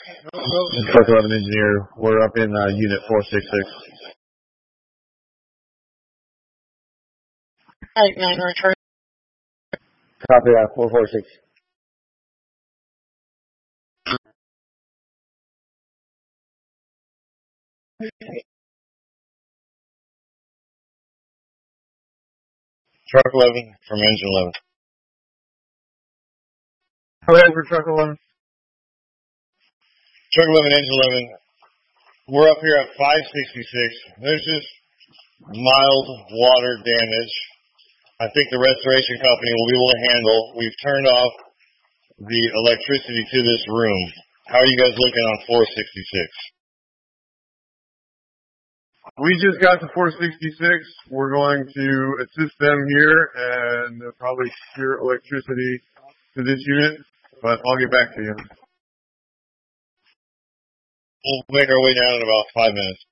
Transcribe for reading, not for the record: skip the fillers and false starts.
Truck 11 engineer, we're up in unit 466. 89 return. Copy that, 446. Truck 11 from engine 11. Go ahead for truck 11. Truck 11, engine 11. We're up here at 566. There's just mild water damage. I think the restoration company will be able to handle. We've turned off the electricity to this room. How are you guys looking on 466? We just got to 466. We're going to assist them here and probably secure electricity to this unit, but I'll get back to you. We'll make our way down in about 5 minutes.